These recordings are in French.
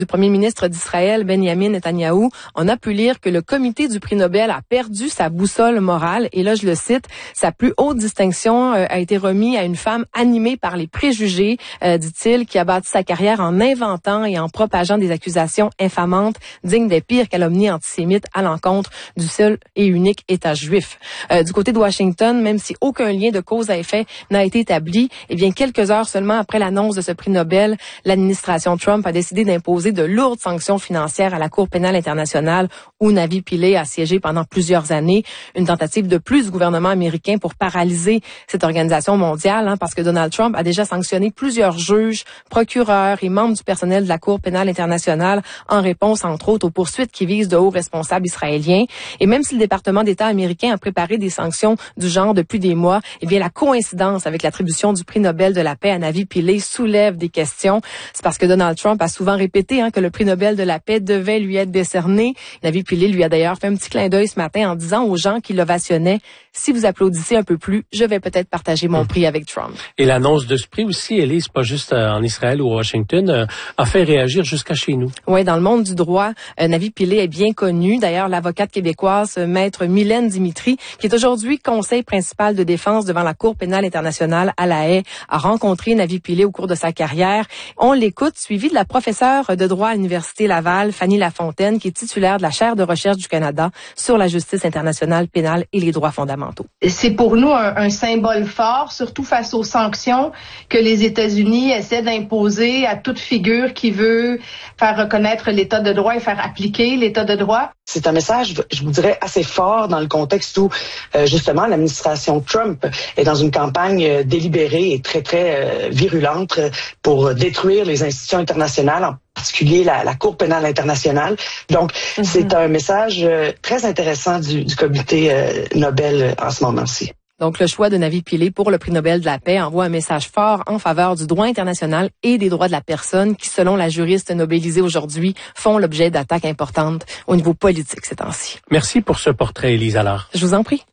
Du premier ministre d'Israël, Benjamin Netanyahou, on a pu lire que le comité du prix Nobel a perdu sa boussole morale. Et là, je le cite, sa plus haute distinction a été remise à une femme animée par les préjugés, dit-il, qui a bâti sa carrière en inventant et en propageant des accusations infamantes, dignes des pires calomnies antisémites à l'encontre du seul et unique État juif. Du côté de Washington, même si aucun lien de cause à effet n'a été établi, eh bien, quelques heures seulement après l'annonce de ce prix Nobel, l'administration Trump a décidé d'imposer de lourdes sanctions financières à la Cour pénale internationale où Navi Pillay a siégé pendant plusieurs années. Une tentative de plus du gouvernement américain pour paralyser cette organisation mondiale, parce que Donald Trump a déjà sanctionné plusieurs juges, procureurs et membres du personnel de la Cour pénale internationale en réponse, entre autres, aux poursuites qui visent de hauts responsables israéliens. Et même si le département d'État américain a préparé des sanctions du genre depuis des mois, eh bien, la coïncidence avec l'attribution du prix Nobel de la paix à Navi Pillay soulève des questions. C'est parce que Donald Trump a souvent répété que le prix Nobel de la paix devait lui être décerné. Navi Pillay lui a d'ailleurs fait un petit clin d'œil ce matin en disant aux gens qui l'ovationnaient, si vous applaudissez un peu plus, je vais peut-être partager mon prix avec Trump. Et l'annonce de ce prix aussi, Élise, pas juste en Israël ou à Washington, a fait réagir jusqu'à chez nous. Oui, dans le monde du droit, Navi Pillay est bien connue. D'ailleurs, l'avocate québécoise, maître Mylène Dimitri, qui est aujourd'hui conseil principal de défense devant la Cour pénale internationale à La Haye, a rencontré Navi Pillay au cours de sa carrière. On l'écoute, suivi de la professeure de droit à l'Université Laval, Fanny Lafontaine, qui est titulaire de la chaire de recherche du Canada sur la justice internationale pénale et les droits fondamentaux. C'est pour nous un symbole fort, surtout face aux sanctions que les États-Unis essaient d'imposer à toute figure qui veut faire reconnaître l'État de droit et faire appliquer l'État de droit. C'est un message, je vous dirais, assez fort dans le contexte où, justement, l'administration Trump est dans une campagne délibérée et très virulente pour détruire les institutions internationales, en particulier la Cour pénale internationale. Donc, c'est un message très intéressant du comité Nobel en ce moment-ci. Donc, le choix de Navi Pillay pour le prix Nobel de la paix envoie un message fort en faveur du droit international et des droits de la personne qui, selon la juriste nobelisée aujourd'hui, font l'objet d'attaques importantes au niveau politique ces temps-ci. Merci pour ce portrait, Élise Allard. Je vous en prie.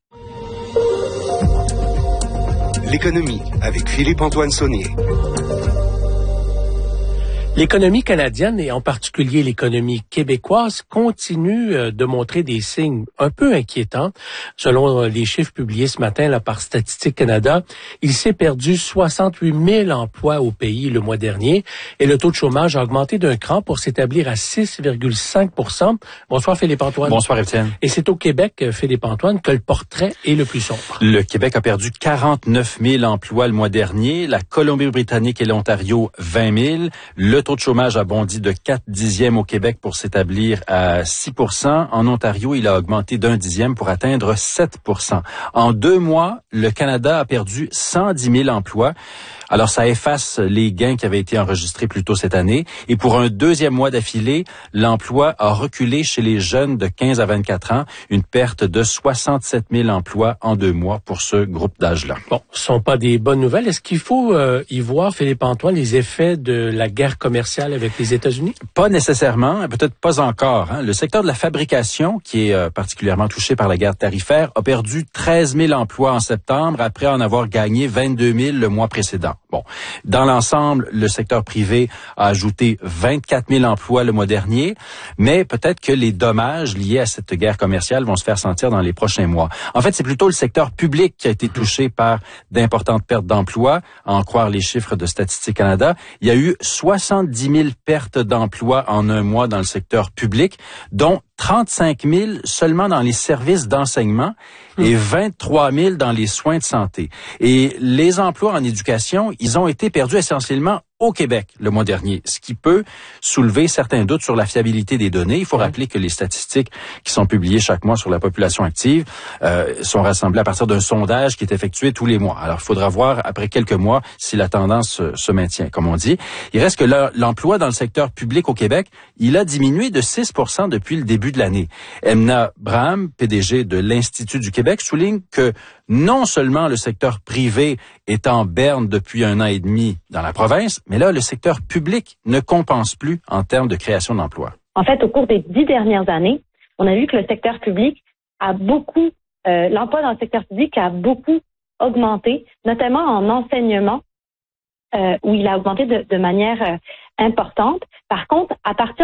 L'économie avec Philippe-Antoine Saunier. L'économie canadienne et en particulier l'économie québécoise continue de montrer des signes un peu inquiétants. Selon les chiffres publiés ce matin par Statistique Canada, il s'est perdu 68 000 emplois au pays le mois dernier et le taux de chômage a augmenté d'un cran pour s'établir à 6,5 %. Bonsoir Philippe-Antoine. Bonsoir Étienne. Et c'est au Québec, Philippe-Antoine, que le portrait est le plus sombre. Le Québec a perdu 49 000 emplois le mois dernier, la Colombie-Britannique et l'Ontario 20 000, le taux de chômage a bondi de 0,4 au Québec pour s'établir à 6 %. En Ontario, il a augmenté d'0,1 pour atteindre 7 % En 2 mois, le Canada a perdu 110 000 emplois. Alors, ça efface les gains qui avaient été enregistrés plus tôt cette année. Et pour un deuxième mois d'affilée, l'emploi a reculé chez les jeunes de 15 à 24 ans, une perte de 67 000 emplois en 2 mois pour ce groupe d'âge-là. Bon, ce sont pas des bonnes nouvelles. Est-ce qu'il faut y voir, Philippe-Antoine, les effets de la guerre commerciale avec les États-Unis? Pas nécessairement, peut-être pas encore. Le secteur de la fabrication, qui est particulièrement touché par la guerre tarifaire, a perdu 13 000 emplois en septembre après en avoir gagné 22 000 le mois précédent. Bon, dans l'ensemble, le secteur privé a ajouté 24 000 emplois le mois dernier, mais peut-être que les dommages liés à cette guerre commerciale vont se faire sentir dans les prochains mois. En fait, c'est plutôt le secteur public qui a été touché par d'importantes pertes d'emplois, à en croire les chiffres de Statistique Canada. Il y a eu 70 000 pertes d'emplois en un mois dans le secteur public, dont 35 000 seulement dans les services d'enseignement et 23 000 dans les soins de santé. Et les emplois en éducation, ils ont été perdus essentiellement au Québec le mois dernier, ce qui peut soulever certains doutes sur la fiabilité des données. Il faut rappeler que les statistiques qui sont publiées chaque mois sur la population active sont rassemblées à partir d'un sondage qui est effectué tous les mois. Alors, il faudra voir après quelques mois si la tendance se maintient, comme on dit. Il reste que l'emploi dans le secteur public au Québec, il a diminué de 6 % depuis le début de l'année. Emna Braham, PDG de l'Institut du Québec, souligne que non seulement le secteur privé est en berne depuis 1 an et demi dans la province, mais là, le secteur public ne compense plus en termes de création d'emplois. En fait, au cours des 10 dernières années, on a vu que le secteur public a beaucoup, l'emploi dans le secteur public a beaucoup augmenté, notamment en enseignement, où il a augmenté de manière importante. Par contre, à partir